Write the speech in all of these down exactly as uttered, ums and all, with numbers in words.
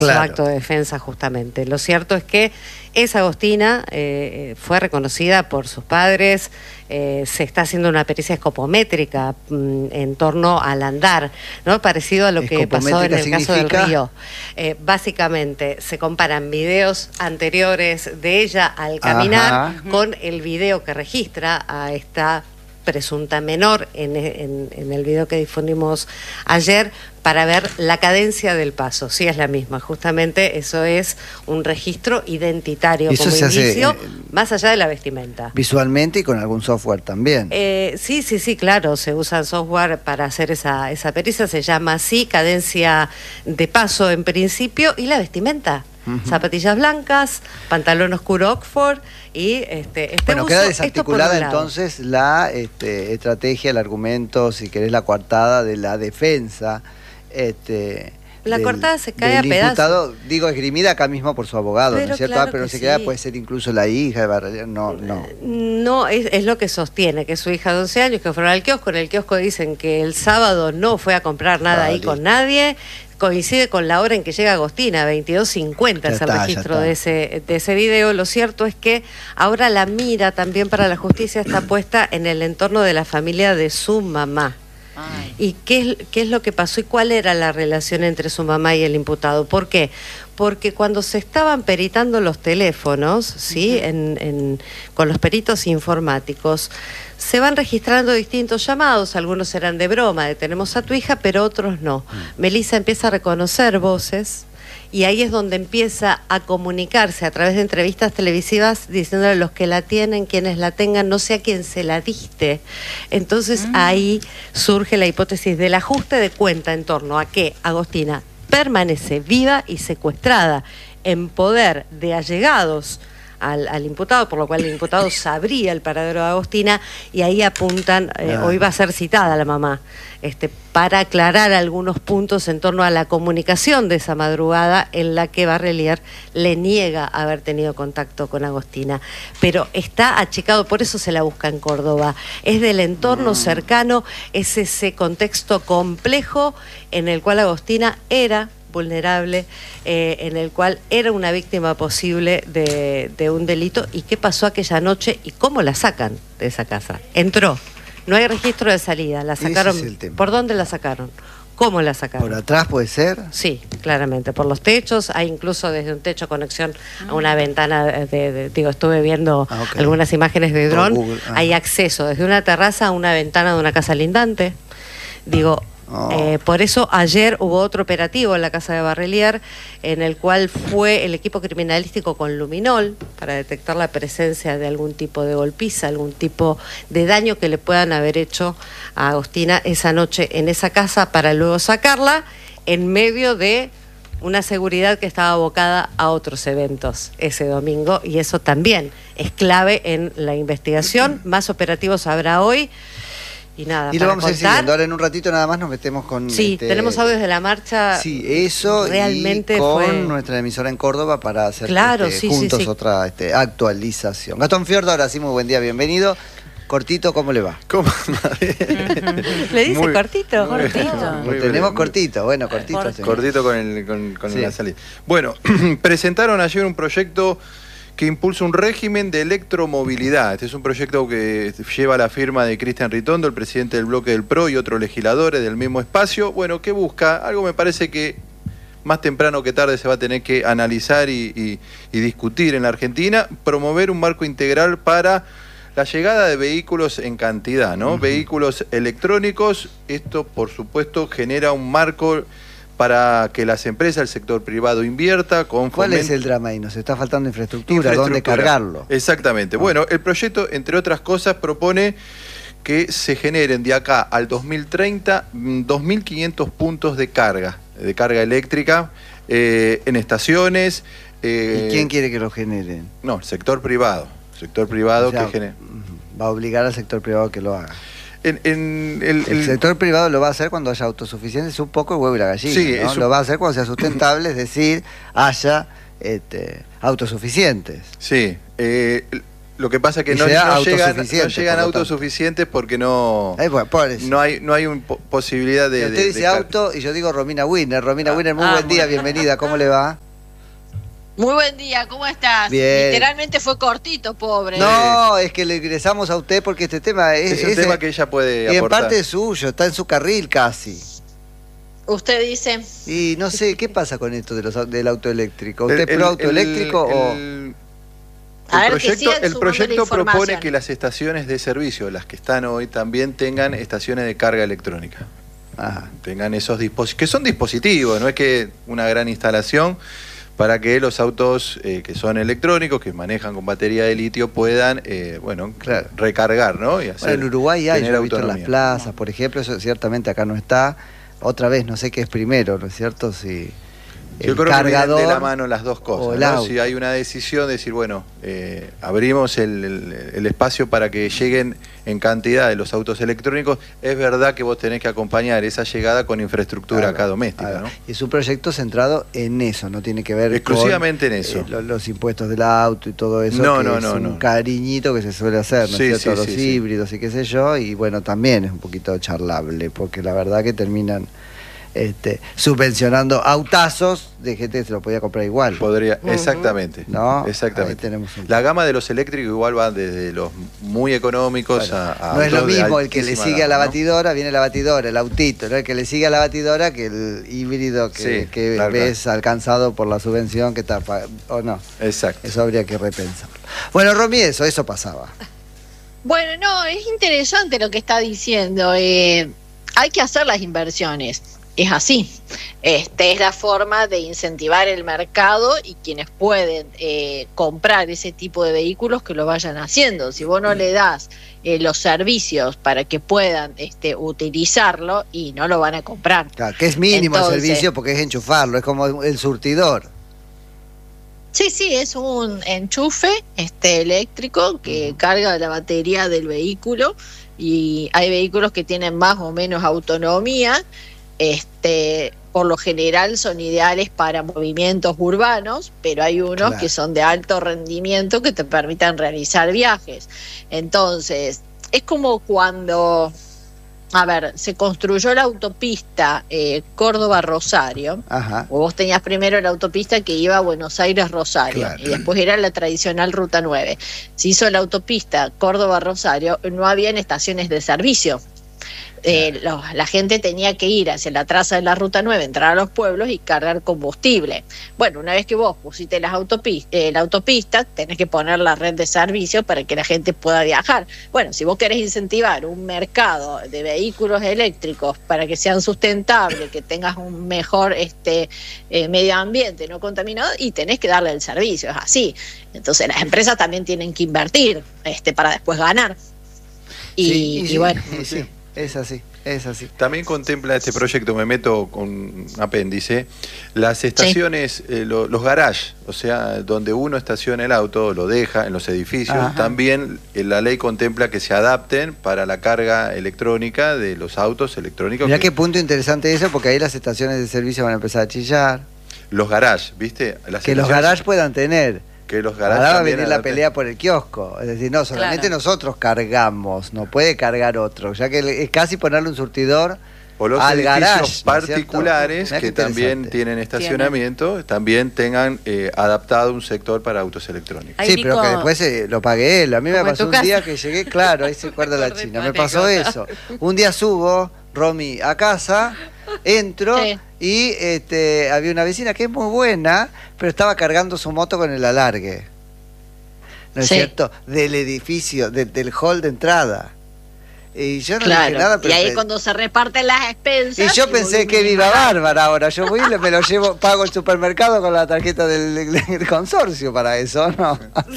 Claro. Su acto de defensa justamente. Lo cierto es que esa Agostina eh, fue reconocida por sus padres, eh, se está haciendo una pericia escopométrica mm, en torno al andar, ¿no? Parecido a lo que pasó en el caso del río. Eh, básicamente se comparan videos anteriores de ella al caminar Ajá. con el video que registra a esta presunta menor en, en, en el video que difundimos ayer, para ver la cadencia del paso. Sí, es la misma, justamente eso es un registro identitario como indicio, hace, eh, más allá de la vestimenta. Visualmente y con algún software también. Eh, sí, sí, sí, claro, se usa software para hacer esa, esa pericia, se llama así, cadencia de paso en principio, y la vestimenta. Uh-huh. Zapatillas blancas, pantalón oscuro Oxford y este, este bueno, uso, queda desarticulada entonces la este, estrategia, el argumento, si querés, la coartada de la defensa. Este, la del, coartada se cae a pedazos. Digo, esgrimida acá mismo por su abogado, pero ¿no es cierto? Claro ah, pero no se sí. queda, puede ser incluso la hija de Barrelier, no, no. No, es, es lo que sostiene, que es su hija de once años, que fueron al kiosco. En el kiosco dicen que el sábado no fue a comprar nada vale. ahí con nadie. Coincide con la hora en que llega Agostina, veintidós cincuenta es el está, registro de ese, de ese video. Lo cierto es que ahora la mira también para la justicia está puesta en el entorno de la familia de su mamá. Ay. ¿Y qué es, qué es lo que pasó y cuál era la relación entre su mamá y el imputado? ¿Por qué? Porque cuando se estaban peritando los teléfonos, ¿sí? Uh-huh. en, en, con los peritos informáticos, se van registrando distintos llamados, algunos eran de broma, de tenemos a tu hija, pero otros no. Uh-huh. Melissa empieza a reconocer voces, y ahí es donde empieza a comunicarse a través de entrevistas televisivas diciéndole a los que la tienen, quienes la tengan, no sé a quién se la diste. Entonces mm. ahí surge la hipótesis del ajuste de cuenta en torno a que Agostina permanece viva y secuestrada en poder de allegados Al, al imputado, por lo cual el imputado sabría el paradero de Agostina, y ahí apuntan, eh, hoy va a ser citada la mamá, este, para aclarar algunos puntos en torno a la comunicación de esa madrugada en la que Barrelier le niega haber tenido contacto con Agostina. Pero está achicado, por eso se la busca en Córdoba. Es del entorno cercano, es ese contexto complejo en el cual Agostina era vulnerable, eh, en el cual era una víctima posible de, de un delito. ¿Y qué pasó aquella noche y cómo la sacan de esa casa? Entró, no hay registro de salida, la sacaron. Ese es el tema. ¿Por dónde la sacaron? ¿Cómo la sacaron? ¿Por atrás puede ser? Sí, claramente, por los techos, hay incluso desde un techo conexión a una ventana, de, de, digo, estuve viendo ah, okay. algunas imágenes de dron, hay acceso desde una terraza a una ventana de una casa lindante, digo, Oh. Eh, por eso ayer hubo otro operativo en la casa de Barrelier, en el cual fue el equipo criminalístico con luminol para detectar la presencia de algún tipo de golpiza, algún tipo de daño que le puedan haber hecho a Agostina esa noche en esa casa, para luego sacarla en medio de una seguridad que estaba abocada a otros eventos ese domingo, y eso también es clave en la investigación. Más operativos habrá hoy. Y nada, y lo vamos contar. a ir siguiendo. Ahora en un ratito nada más nos metemos con... Sí, este, tenemos audios de la marcha. Sí, eso realmente y con fue... nuestra emisora en Córdoba para hacer claro, este, sí, juntos sí, sí. otra este, actualización. Gastón Fiordo, ahora sí, muy buen día, bienvenido. Cortito, ¿cómo le va? ¿Cómo? ¿Le dice muy, cortito? Muy cortito. Muy Lo tenemos cortito, bueno, cortito. Cortito, cortito con, el, con, con sí. la salida. Bueno, presentaron ayer un proyecto que impulsa un régimen de electromovilidad. Este es un proyecto que lleva la firma de Cristian Ritondo, el presidente del bloque del P R O, y otros legisladores del mismo espacio. Bueno, ¿qué busca? Algo me parece que más temprano que tarde se va a tener que analizar y, y, y discutir en la Argentina. Promover un marco integral para la llegada de vehículos en cantidad, ¿no? Uh-huh. Vehículos electrónicos. Esto, por supuesto, genera un marco para que las empresas, el sector privado invierta. Con ¿Cuál es el drama ahí? Nos está faltando infraestructura, infraestructura. ¿Dónde cargarlo? Exactamente. Ah. Bueno, el proyecto, entre otras cosas, propone que se generen de acá al dos mil treinta dos mil quinientos puntos de carga, de carga eléctrica, eh, en estaciones. Eh, ¿Y quién quiere que lo generen? No, el sector privado. Sector privado, o sea, que genere. Va a obligar al sector privado que lo haga. En, en el, el, el sector privado lo va a hacer cuando haya autosuficiencia, es un poco el huevo y la gallina, sí, ¿no? Un... Lo va a hacer cuando sea sustentable, es decir, haya este, autosuficientes. Sí, eh, Lo que pasa es que no, no llegan, no llegan autos suficientes porque no, eh, bueno, no hay no hay un, posibilidad de... Usted de, dice de auto y yo digo Romina Winner. Romina ah, Winner, muy ah, buen día, bueno. Bienvenida. ¿Cómo le va? Muy buen día, ¿cómo estás? Bien. Literalmente fue cortito, pobre. No, es que le ingresamos a usted porque este tema es... Es un ese, tema que ella puede y aportar. En parte es suyo, está en su carril casi. ¿Usted dice? Y no sé, ¿qué pasa con esto de los, del auto eléctrico? ¿Usted el, es pro auto el, eléctrico el, o...? El, a el ver, proyecto, que el proyecto propone que las estaciones de servicio, las que están hoy, también tengan estaciones de carga electrónica. Ajá. Tengan esos dispositivos, que son dispositivos, no es que una gran instalación, para que los autos eh, que son electrónicos, que manejan con batería de litio, puedan, eh, bueno, claro, recargar, ¿no? Y hacer, bueno, en Uruguay hay, yo he visto en las plazas, por ejemplo, eso ciertamente acá no está. Otra vez, no sé qué es primero, ¿no es cierto? Si Yo creo cargador, que vienen de la mano las dos cosas, ¿no? Si hay una decisión de decir, bueno, eh, abrimos el, el, el espacio para que lleguen en cantidad de los autos electrónicos, es verdad que vos tenés que acompañar esa llegada con infraestructura claro, acá doméstica, claro. ¿no? Y es un proyecto centrado en eso, no tiene que ver exclusivamente con, en eso. Eh, los, los impuestos del auto y todo eso, no, que no, es no, un no. cariñito que se suele hacer, ¿no es sí, cierto? Sí, los sí, híbridos sí. y qué sé yo, y bueno, también es un poquito charlable, porque la verdad que terminan... Este, subvencionando autazos de gente que se lo podía comprar igual. Podría, uh-huh. exactamente. ¿No? Exactamente. Un... La gama de los eléctricos igual va desde los muy económicos bueno, a, a no es lo mismo el que le sigue gama, a la batidora, ¿no? Viene la batidora, el autito, ¿no? El que le sigue a la batidora que el híbrido que, sí, que claro, ves claro. alcanzado por la subvención que está o no. Exacto. Eso habría que repensarlo. Bueno, Romy, eso, eso pasaba. Bueno, no, es interesante lo que está diciendo. Eh, hay que hacer las inversiones. Es así, este es la forma de incentivar el mercado y quienes pueden eh, comprar ese tipo de vehículos que lo vayan haciendo. Si vos no le das eh, los servicios para que puedan este, utilizarlo, y no lo van a comprar. Claro, que es mínimo Entonces, el servicio porque es enchufarlo, es como el surtidor. Sí, sí, es un enchufe este, eléctrico que uh-huh. carga la batería del vehículo, y hay vehículos que tienen más o menos autonomía. Este, por lo general son ideales para movimientos urbanos, pero hay unos claro. que son de alto rendimiento que te permitan realizar viajes. Entonces, es como cuando, a ver, se construyó la autopista eh, Córdoba-Rosario, o vos tenías primero la autopista que iba a Buenos Aires-Rosario, claro. y después era la tradicional Ruta nueve. Se hizo la autopista Córdoba-Rosario, no habían estaciones de servicio. Eh, lo, la gente tenía que ir hacia la traza de la Ruta nueve, entrar a los pueblos y cargar combustible. Bueno, una vez que vos pusiste las autopist eh, la autopista, tenés que poner la red de servicio para que la gente pueda viajar. Bueno, si vos querés incentivar un mercado de vehículos eléctricos para que sean sustentables, que tengas un mejor este eh, medio ambiente no contaminado, y tenés que darle el servicio, es así. Entonces las empresas también tienen que invertir este para después ganar. Y, sí, y, y sí, bueno... y sí. Es así, es así. También contempla este proyecto, me meto con un apéndice, las estaciones, sí. eh, lo, los garages, o sea, donde uno estaciona el auto, lo deja en los edificios. Ajá. También eh, la ley contempla que se adapten para la carga electrónica de los autos electrónicos. Mirá que... qué punto interesante eso, porque ahí las estaciones de servicio van a empezar a chillar. Los garages, ¿viste? Las que los garages puedan tener... Que los garajes ahora va a venir la pelea por el kiosco, es decir, no, solamente claro. nosotros cargamos, no puede cargar otro, ya que es casi ponerle un surtidor o los al edificios garage, particulares que, que también tienen estacionamiento, ¿Tiene? también tengan eh, adaptado un sector para autos electrónicos. Ay, sí, Nico, pero que después eh, lo pague él. A mí me pasó un casa. día que llegué, claro, ahí se acuerda la China, me pasó eso. Un día subo, Romy, a casa, entro... Sí. Y este, había una vecina que es muy buena, pero estaba cargando su moto con el alargue, ¿no es sí. cierto? Del edificio, de, del hall de entrada. Y yo no claro. dije nada. Pero y ahí es cuando se reparten las expensas. Y yo pensé que viva bárbara ahora. Yo voy y me lo llevo, pago el supermercado con la tarjeta del, del, del consorcio para eso, ¿no?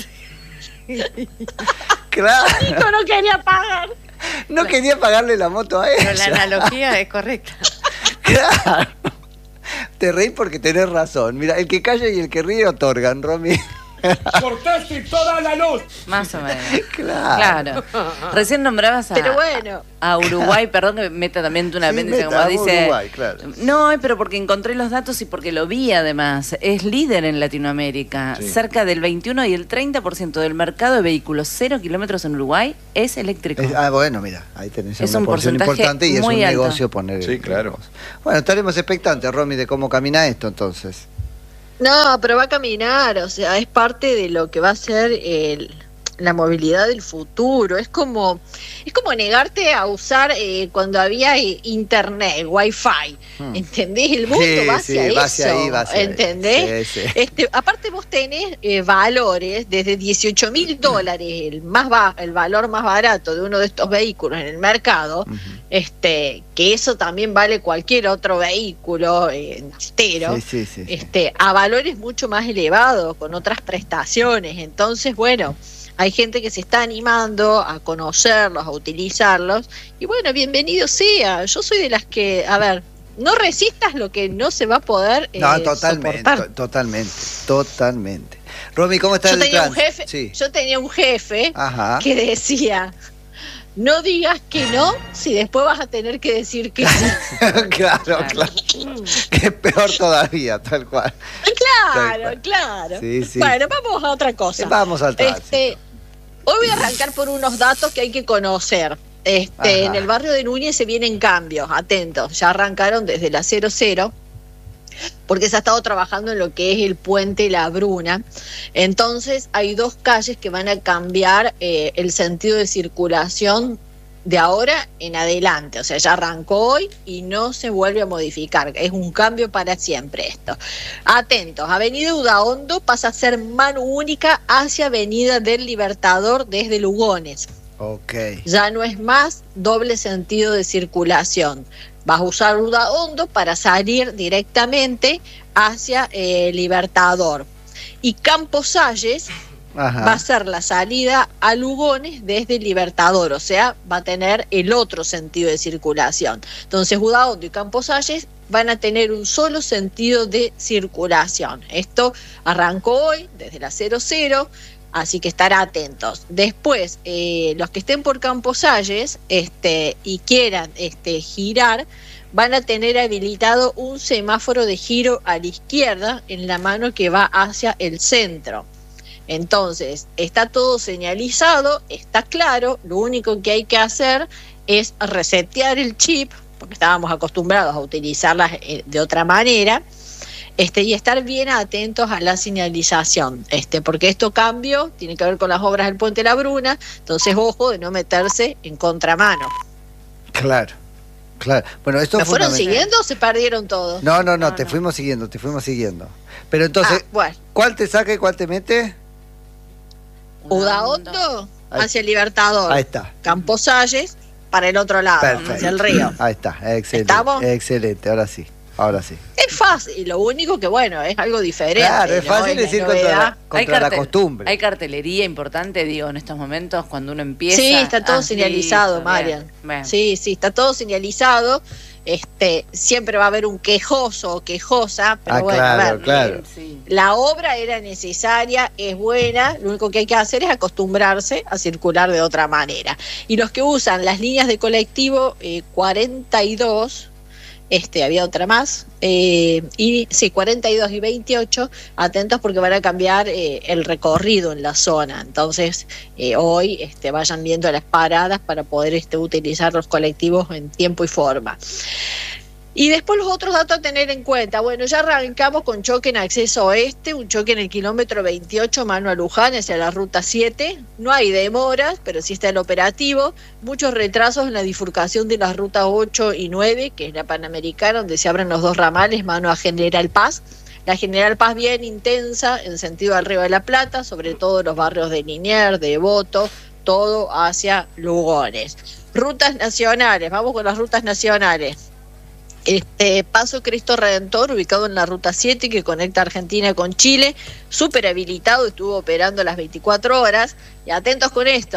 Claro. Nico no quería pagar. No claro. quería pagarle la moto a ella. Pero la analogía es correcta. Claro. Te reí porque tenés razón. Mira, el que calla y el que ríe otorgan, Romy. Cortaste toda la luz. Más o menos. Claro. Claro. Recién nombrabas a, Pero bueno. a Uruguay, perdón que meta también una Sí, apéndice, meta, como dice. Uruguay, claro. No, pero porque encontré los datos y porque lo vi además. Es líder en Latinoamérica. Sí. Cerca del veintiuno y el treinta por ciento del mercado de vehículos cero kilómetros en Uruguay es eléctrico. Es- ah, bueno, mira, ahí tenés Es una un porción porcentaje importante y es muy un alto. negocio poner. Sí, claro. negocio. Bueno, estaremos expectantes, Romy, de cómo camina esto entonces. No, pero va a caminar, o sea, es parte de lo que va a ser el, la movilidad del futuro. Es como es como negarte a usar eh, cuando había eh, internet, wifi, Hmm. ¿entendés? El mundo Sí, va hacia sí, eso, va hacia ahí, va hacia ahí. ¿entendés? Sí, sí. Este, aparte vos tenés eh, valores desde dieciocho mil dólares, el más ba- el valor más barato de uno de estos vehículos en el mercado, Ujú. este, que eso también vale cualquier otro vehículo eh, naftero, Sí, sí, sí, sí. este, a valores mucho más elevados, con otras prestaciones. Entonces, bueno, hay gente que se está animando a conocerlos, a utilizarlos, y bueno, bienvenido sea. Yo soy de las que, a ver, no resistas lo que no se va a poder eh, No, totalmente, soportar. to- totalmente, totalmente. Romy, ¿cómo está Yo el tenía un trans- jefe, Sí. yo tenía un jefe Ajá. que decía, no digas que no, si después vas a tener que decir que sí. claro, claro. Que es peor todavía, tal cual. Claro, cual. claro. Sí, sí. Bueno, vamos a otra cosa. Vamos al tránsito. Este, hoy voy a arrancar por unos datos que hay que conocer. Este, Ajá. en el barrio de Núñez se vienen cambios, atentos. Ya arrancaron desde la cero cero, porque se ha estado trabajando en lo que es el puente La Bruna. Entonces hay dos calles que van a cambiar eh, el sentido de circulación de ahora en adelante. O sea, ya arrancó hoy y no se vuelve a modificar. Es un cambio para siempre esto. Atentos, Avenida Udaondo pasa a ser mano única hacia Avenida del Libertador desde Lugones. Ok. Ya no es más doble sentido de circulación. Vas a usar Udaondo para salir directamente hacia eh, Libertador. Y Campos Salles Ajá. va a ser la salida a Lugones desde Libertador, o sea, va a tener el otro sentido de circulación. Entonces, Udaondo y Campos Salles van a tener un solo sentido de circulación. Esto arrancó hoy, desde la cero cero, así que estar atentos. Después, eh, los que estén por Campos Salles este, y quieran este, girar, van a tener habilitado un semáforo de giro a la izquierda en la mano que va hacia el centro. Entonces, está todo señalizado, está claro, lo único que hay que hacer es resetear el chip, porque estábamos acostumbrados a utilizarlas de otra manera, este, y estar bien atentos a la señalización, este, porque esto cambio tiene que ver con las obras del Puente La Bruna, entonces ojo de no meterse en contramano. Claro, claro. Bueno, esto ¿Me es fueron fundamental. siguiendo o se perdieron todos? No, no, no, No, te no. fuimos siguiendo, te fuimos siguiendo. Pero entonces, Ah, bueno, ¿cuál te saca y cuál te mete? Udaondo Ahí. hacia el Libertador, Ahí está. Campos Salles para el otro lado, Perfecto. hacia el río. Ahí está, excelente. ¿Estamos? Excelente, ahora sí, ahora sí. Es fácil, lo único que bueno, es algo diferente. Claro, es ¿no? fácil la decir contra, novedad. la, contra la cartel- costumbre. Hay cartelería importante, digo, en estos momentos, cuando uno empieza. Sí, está todo Ah, señalizado, listo, Marian. bien, bien. Sí, sí, está todo señalizado. Este, siempre va a haber un quejoso o quejosa, pero Ah, bueno, claro, a ver, claro. Sí. la obra era necesaria, es buena, lo único que hay que hacer es acostumbrarse a circular de otra manera. Y los que usan las líneas de colectivo eh, cuarenta y dos, este, había otra más, eh, y sí, cuarenta y dos y veintiocho, atentos porque van a cambiar eh, el recorrido en la zona. Entonces, eh, hoy este, vayan viendo las paradas para poder este, utilizar los colectivos en tiempo y forma. Y después los otros datos a tener en cuenta. Bueno, ya arrancamos con choque en acceso oeste, un choque en el kilómetro veintiocho, mano a Luján, hacia la ruta siete. No hay demoras, pero sí está el operativo. Muchos retrasos en la bifurcación de las rutas ocho y nueve, que es la Panamericana, donde se abren los dos ramales, mano a General Paz. La General Paz bien intensa, en sentido al Río de la Plata, sobre todo los barrios de Liniers, de Devoto, todo hacia Lugones. Rutas nacionales, vamos con las rutas nacionales. Este Paso Cristo Redentor, ubicado en la ruta siete que conecta Argentina con Chile, súper habilitado, estuvo operando las veinticuatro horas. Y atentos con esto,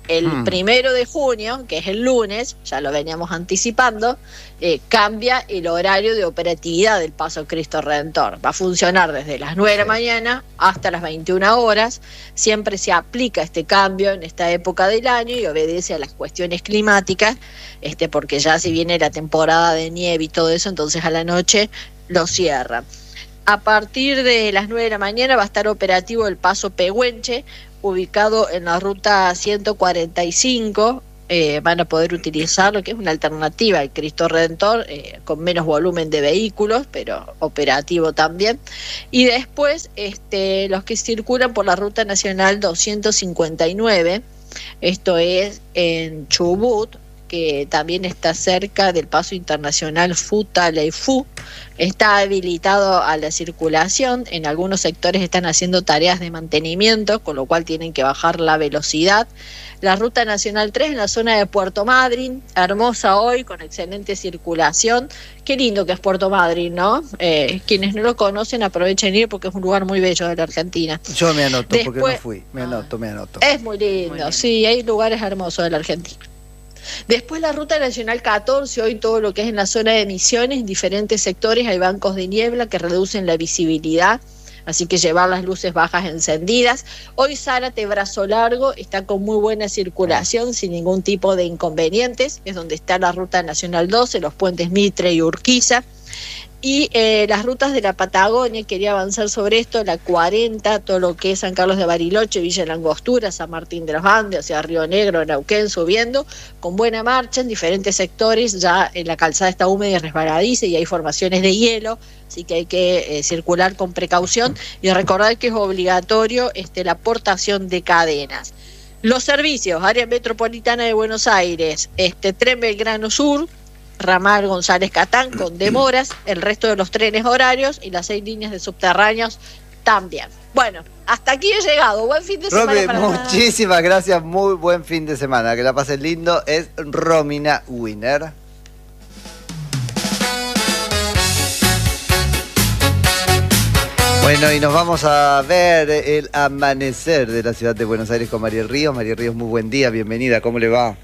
El hmm. primero de junio, que es el lunes, ya lo veníamos anticipando, eh, cambia el horario de operatividad del Paso Cristo Redentor. Va a funcionar desde las nueve de la mañana hasta las veintiuna horas. Siempre se aplica este cambio en esta época del año y obedece a las cuestiones climáticas, este, porque ya si viene la temporada de nieve y todo eso, entonces a la noche lo cierran. A partir de las nueve de la mañana va a estar operativo el Paso Pehuenche, ubicado en la ruta ciento cuarenta y cinco. Eh, van a poder utilizarlo, que es una alternativa al Cristo Redentor, eh, con menos volumen de vehículos, pero operativo también. Y después este, los que circulan por la ruta nacional doscientos cincuenta y nueve, esto es en Chubut, que también está cerca del paso internacional Futaleufú, está habilitado a la circulación. En algunos sectores están haciendo tareas de mantenimiento, con lo cual tienen que bajar la velocidad. La ruta nacional tres en la zona de Puerto Madryn, hermosa hoy, con excelente circulación. Qué lindo que es Puerto Madryn, ¿no? Eh, quienes no lo conocen aprovechen ir porque es un lugar muy bello de la Argentina. Yo me anoto Después, porque no fui, me anoto, me anoto. Es muy lindo, muy lindo. Sí, hay lugares hermosos de la Argentina. Después la ruta nacional catorce, hoy todo lo que es en la zona de Misiones, en diferentes sectores hay bancos de niebla que reducen la visibilidad, así que llevar las luces bajas encendidas. Hoy Zárate Brazo Largo está con muy buena circulación, sin ningún tipo de inconvenientes, es donde está la ruta nacional doce, los puentes Mitre y Urquiza. Y eh, las rutas de la Patagonia, quería avanzar sobre esto, la cuarenta, todo lo que es San Carlos de Bariloche, Villa Langostura, San Martín de los Andes, hacia Río Negro, Neuquén, subiendo, con buena marcha en diferentes sectores. Ya en la calzada está húmeda y resbaladiza y hay formaciones de hielo, así que hay que eh, circular con precaución y recordar que es obligatorio este, la portación de cadenas. Los servicios, área metropolitana de Buenos Aires, este tren Belgrano Sur, ramal González Catán con demoras, el resto de los trenes horarios y las seis líneas de subterráneos también. Bueno, hasta aquí he llegado. Buen fin de Romy, semana. Para muchísimas nada. gracias, muy buen fin de semana. Que la pasen lindo. Es Romina Winner. Bueno, y nos vamos a ver el amanecer de la ciudad de Buenos Aires con Mariel Ríos. Mariel Ríos, muy buen día, bienvenida, ¿cómo le va?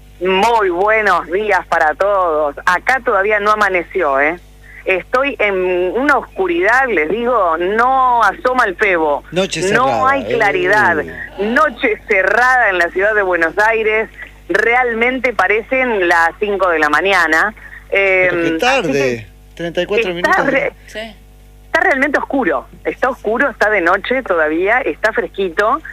Muy buenos días para todos. Acá todavía no amaneció, ¿eh? Estoy en una oscuridad, les digo, no asoma el febo. Noche cerrada. No hay claridad. Uh. Noche cerrada en la ciudad de Buenos Aires. Realmente parecen las cinco de la mañana. Eh, Pero qué tarde, treinta y cuatro minutos. Re sí. Está realmente oscuro. Está oscuro, está de noche todavía, está fresquito.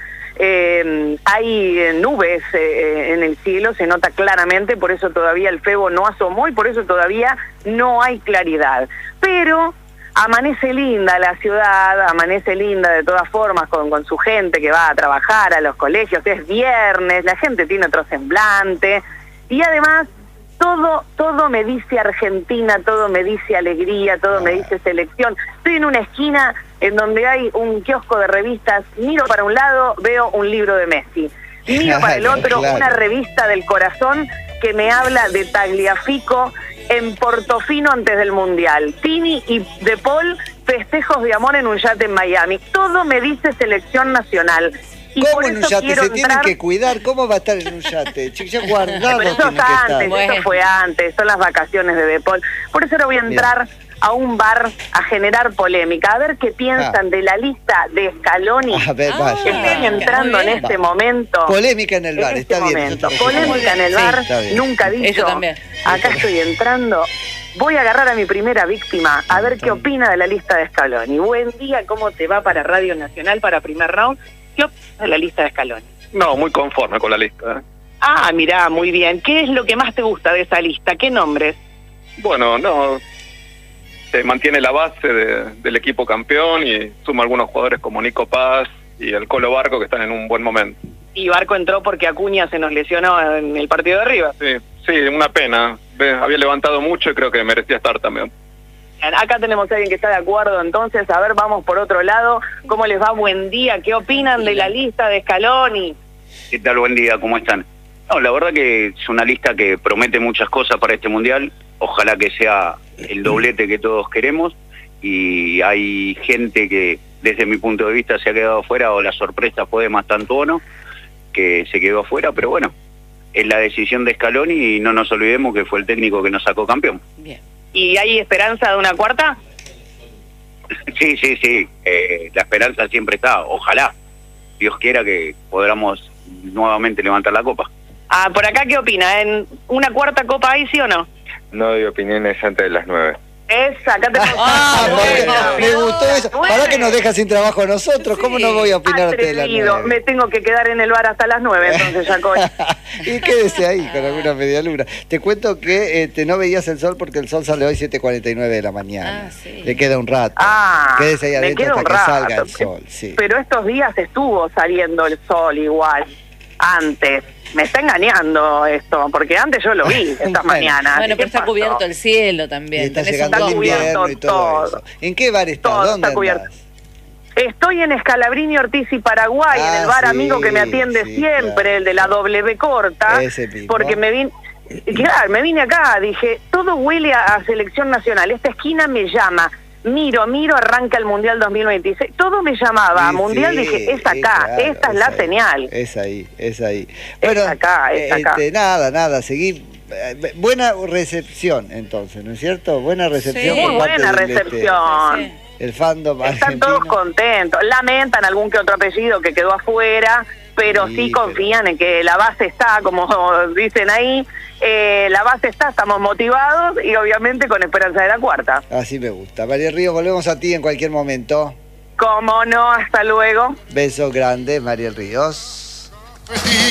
Eh, hay nubes eh, en el cielo, se nota claramente, por eso todavía el febo no asomó y por eso todavía no hay claridad. Pero amanece linda la ciudad, amanece linda de todas formas con, con su gente que va a trabajar a los colegios, es viernes, la gente tiene otro semblante y además todo, todo me dice Argentina, todo me dice alegría, todo me dice selección. Estoy en una esquina en donde hay un kiosco de revistas, miro para un lado, veo un libro de Messi, miro para el otro, claro, una revista del corazón que me habla de Tagliafico en Portofino antes del Mundial, Tini y De Paul, festejos de amor en un yate en Miami, todo me dice selección nacional. Y ¿cómo en un yate? Se entrar... tienen que cuidar. ¿Cómo va a estar en un yate? Ya guardado. Pero eso es antes, bueno. Eso fue antes, son las vacaciones de De Paul. Por eso ahora voy a entrar Bien. a un bar a generar polémica, a ver qué piensan ah. de la lista de Scaloni. A ver, vaya. Que estén entrando en este momento. Polémica en el bar, en este está momento. bien. Polémica en el bar, sí, nunca dicho. Acá estoy entrando. Voy a agarrar a mi primera víctima, a ver qué opina de la lista de Scaloni. Buen día, ¿cómo te va para Radio Nacional, para primer round? ¿Qué opinas de la lista de Scaloni? No, muy conforme con la lista. Ah, mirá, muy bien. ¿Qué es lo que más te gusta de esa lista? ¿Qué nombres? Bueno, no, se mantiene la base de, del equipo campeón y suma algunos jugadores como Nico Paz y el Colo Barco que están en un buen momento. Y Barco entró porque Acuña se nos lesionó en el partido de arriba. Sí, sí, una pena. Había levantado mucho y creo que merecía estar también. Acá tenemos a alguien que está de acuerdo, entonces, a ver, vamos por otro lado. ¿Cómo les va? Buen día. ¿Qué opinan de la lista de Scaloni? ¿Qué tal? Buen día, ¿cómo están? No, la verdad que es una lista que promete muchas cosas para este Mundial. Ojalá que sea el doblete que todos queremos. Y hay gente que, desde mi punto de vista, se ha quedado fuera o la sorpresa fue de Mastantuono. que se quedó afuera, pero bueno, es la decisión de Scaloni y no nos olvidemos que fue el técnico que nos sacó campeón. Bien. ¿Y hay esperanza de una cuarta? Sí, sí, sí, eh, la esperanza siempre está, ojalá, Dios quiera que podamos nuevamente levantar la copa. Ah, por acá, ¿qué opina? ¿En una cuarta copa hay, sí o no? No doy opiniones antes de las nueve. Esa, acá te ah, bueno, me gustó eso. ¿Para qué nos deja sin trabajo a nosotros? ¿Cómo sí, no voy a opinar de la nueve? Me tengo que quedar en el bar hasta las nueve, entonces, Jacoy. Y quédese ahí con alguna media luna. Te cuento que este, no veías el sol porque el sol sale hoy siete cuarenta y nueve de la mañana. Ah, sí. Le queda un rato. Ah, quédese ahí adentro hasta que rato. salga el sol. Sí. Pero estos días estuvo saliendo el sol igual, antes. Me está engañando esto, porque antes yo lo vi estas bueno, mañanas. Bueno, pero está pasó? Cubierto el cielo también. Y está llegando el invierno y todo, todo eso. ¿En qué bar estás? Todo ¿Dónde está cubierto. Andás? Estoy en Scalabrini, Ortiz y Paraguay, ah, en el bar sí, amigo que me atiende sí, siempre, claro. El de la W corta. Ese mismo. Porque me vine, claro, me vine acá, dije, todo huele a, a selección nacional. Esta esquina me llama. Miro, miro, arranca el Mundial dos mil veintiséis. Todo me llamaba. Sí, Mundial, sí, dije, es acá, claro, esta es, es la ahí, señal. Es ahí, es ahí. Bueno, es acá, es acá. Este, nada, nada, seguí. Buena recepción, entonces, ¿no es cierto? Buena recepción. Sí, muy buena del, recepción. Este, el fandom Están argentino. Todos contentos. Lamentan algún que otro apellido que quedó afuera, pero sí, sí confían pero... en que la base está, como dicen ahí. Eh, la base está, estamos motivados y obviamente con esperanza de la cuarta. Así me gusta. María Ríos, volvemos a ti en cualquier momento. Cómo no, hasta luego. Besos grandes, María Ríos.